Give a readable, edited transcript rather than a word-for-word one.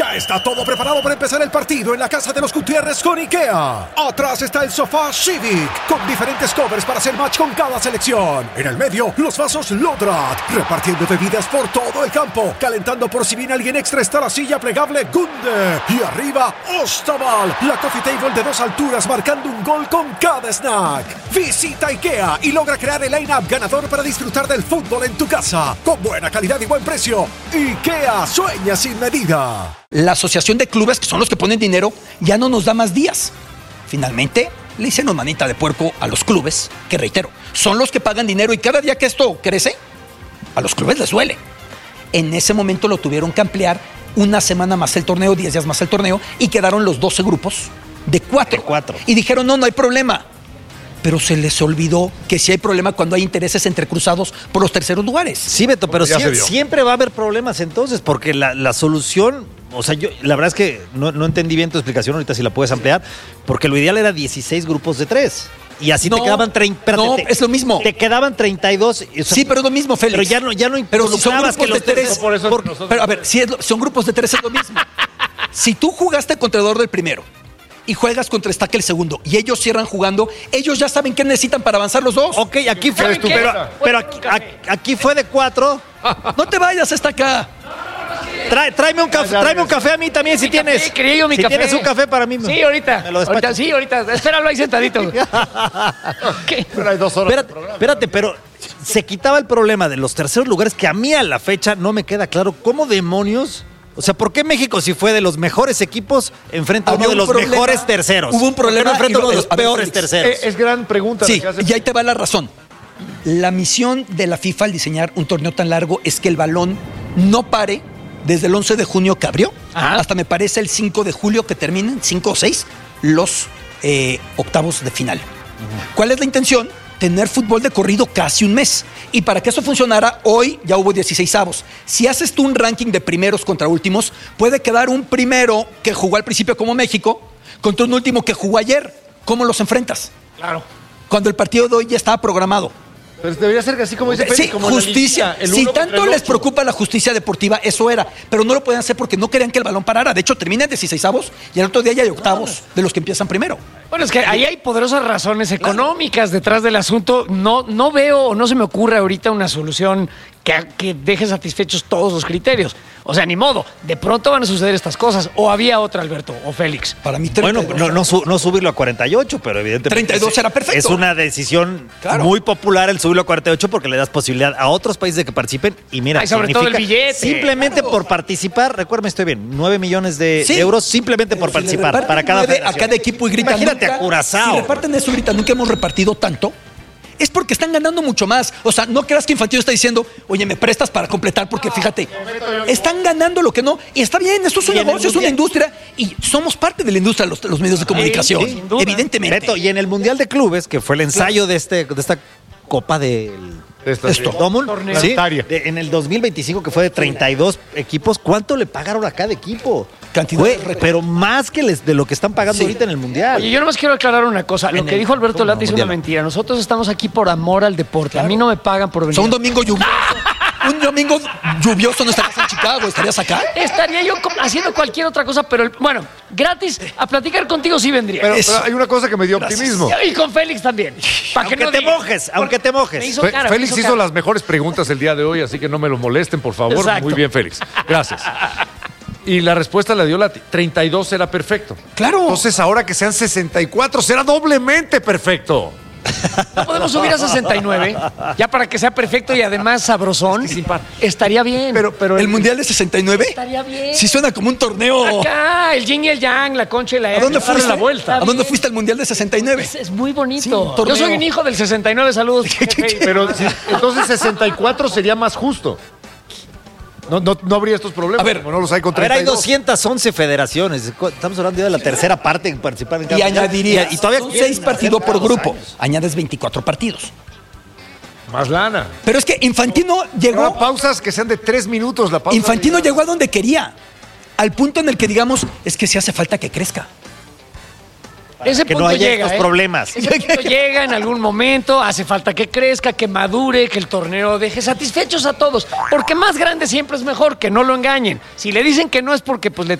Ya está todo preparado para empezar el partido en la casa de los Gutiérrez con IKEA. Atrás está el sofá Civic, con diferentes covers para hacer match con cada selección. En el medio, los vasos Lodrat, repartiendo bebidas por todo el campo. Calentando por si viene alguien extra está la silla plegable Gunde. Y arriba, Ostaval, la coffee table de 2 alturas marcando un gol con cada snack. Visita IKEA y logra crear el line-up ganador para disfrutar del fútbol en tu casa. Con buena calidad y buen precio. IKEA sueña sin medida. La asociación de clubes, que son los que ponen dinero, ya no nos da más días. Finalmente, le hicieron manita de puerco a los clubes, que reitero, son los que pagan dinero y cada día que esto crece, a los clubes les duele. En ese momento lo tuvieron que ampliar una semana más el torneo, 10 días más el torneo, y quedaron los 12 grupos de 4. Y dijeron, no hay problema. Pero se les olvidó que sí hay problema cuando hay intereses entrecruzados por los terceros lugares. Sí, Beto, pero siempre va a haber problemas entonces, porque la solución, o sea, yo la verdad es que no entendí bien tu explicación, ahorita si la puedes ampliar, porque lo ideal era 16 grupos de 3. Y así te quedaban 30. No, es lo mismo. Te quedaban 32. O sea, sí, pero es lo mismo, Félix. Pero ya no pero son grupos que los de 3. Pero a ver, si son grupos de 3 es lo mismo. Si tú jugaste contra el del primero y juegas contra Estaca el segundo y ellos cierran jugando, ellos ya saben qué necesitan para avanzar los dos. Ok, aquí fue, pero aquí fue de 4. No te vayas, Estaca. Tráeme un café a mí también si tienes. Quería yo mi si café. Tienes un café para mí. Sí, ahorita. Ahorita. Espéralo ahí sentadito. Okay. Pero hay 2 horas. Espérate, pero se quitaba el problema de los terceros lugares que a mí a la fecha no me queda claro cómo demonios. O sea, ¿por qué México, si fue de los mejores equipos, enfrenta a uno de los mejores terceros? Hubo un problema. Enfrenta a uno de los peores terceros. Es gran pregunta. Sí, y ahí te va la razón. La misión de la FIFA al diseñar un torneo tan largo es que el balón no pare desde el 11 de junio que abrió, hasta me parece el 5 de julio que terminen, 5 o 6, los octavos de final. ¿Cuál es la intención? Tener fútbol de corrido casi un mes. Y para que eso funcionara, hoy ya hubo 16avos. Si haces tú un ranking de primeros contra últimos, puede quedar un primero que jugó al principio como México contra un último que jugó ayer. ¿Cómo los enfrentas? Claro. Cuando el partido de hoy ya estaba programado. Pero debería ser así como dice Félix, sí, como justicia. Si tanto les preocupa la justicia deportiva, eso era. Pero no lo pueden hacer porque no querían que el balón parara. De hecho, termina en 16avos y el otro día ya hay octavos de los que empiezan primero. Bueno, es que ahí hay poderosas razones económicas detrás del asunto. No veo o no se me ocurre ahorita una solución que deje satisfechos todos los criterios. O sea, ni modo. De pronto van a suceder estas cosas. ¿O había otra, Alberto? ¿O Félix? Para mí, 32. Bueno, no subirlo a 48, pero evidentemente 32 era perfecto. Es una decisión muy popular el subirlo a 48 porque le das posibilidad a otros países de que participen. Y mira, sobre todo el billete. Simplemente por participar, recuérdame, estoy bien, 9 millones de euros simplemente por participar para cada federación. A cada equipo y gritan. Imagínate a Curazao. Si reparten eso y gritan, nunca hemos repartido tanto. Es porque están ganando mucho más. O sea, no creas que Infantino está diciendo, oye, me prestas para completar, porque fíjate, están ganando lo que no. Y está bien, esto es un negocio, es una industria. Y somos parte de la industria, los medios de comunicación. Sí, evidentemente. Beto, y en el Mundial de Clubes, que fue el ensayo de esta Copa del ¿sí? En el 2025, que fue de 32 equipos, ¿cuánto le pagaron a cada equipo? Cantidad pero más que de lo que están pagando ahorita en el Mundial. Oye, yo nomás quiero aclarar una cosa. Lo que dijo Alberto Lati es una mentira. Nosotros estamos aquí por amor al deporte. Claro. A mí no me pagan por venir. Un domingo lluvioso. Un domingo lluvioso no estarías en Chicago, ¿estarías acá? Estaría yo haciendo cualquier otra cosa, pero bueno, gratis, a platicar contigo sí vendría. Pero hay una cosa que me dio optimismo. Y con Félix también. Aunque te mojes. Félix hizo las mejores preguntas el día de hoy, así que no me lo molesten, por favor. Exacto. Muy bien, Félix. Gracias. Y la respuesta la dio Lati. 32 era perfecto. Claro. Entonces, ahora que sean 64, será doblemente perfecto. ¿No podemos subir a 69? Ya para que sea perfecto y además sabrosón. Estaría bien. Pero ¿el Mundial de 69? Estaría bien. Sí suena como un torneo. Acá, el yin y el yang, la concha y la ¿A dónde fuiste? La vuelta. ¿A dónde fuiste al Mundial de 69? Es muy bonito. Sí, yo soy un hijo del 69, saludos. Pero entonces 64 sería más justo. No habría estos problemas. A ver, como no los hay con 32. A ver, hay 211 federaciones. Estamos hablando ya de la tercera parte en participar en cada. Y añadiría, y todavía son 6 partidos por grupo. Añades 24 partidos. Más lana. Pero es que Infantino llegó. Ahora pausas que sean de 3 minutos la pausa. Infantino llegó a donde quería. Al punto en el que digamos, es que sí hace falta que crezca. Ese que punto no haya llega, estos problemas. Ese punto llega en algún momento, hace falta que crezca, que madure, que el torneo deje satisfechos a todos. Porque más grande siempre es mejor, que no lo engañen. Si le dicen que no es porque pues le